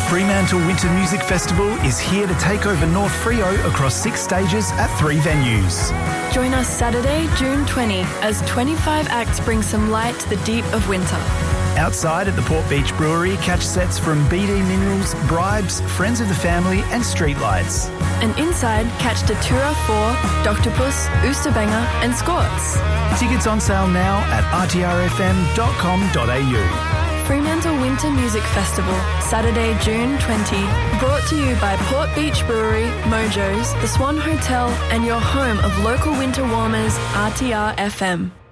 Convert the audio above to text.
Fremantle Winter Music Festival is here to take over North Freo across 6 stages at 3 venues. Join us Saturday, June 20, as 25 acts bring some light to the deep of winter. Outside at the Port Beach Brewery, catch sets from BD Minerals, Bribes, Friends of the Family and Streetlights. And inside, catch Datura 4, Doctopus, Oosterbanger and Scorts. Tickets on sale now at rtrfm.com.au. Fremantle Winter Music Festival, Saturday, June 20. Brought to you by Port Beach Brewery, Mojo's, the Swan Hotel and your home of local winter warmers, RTR FM.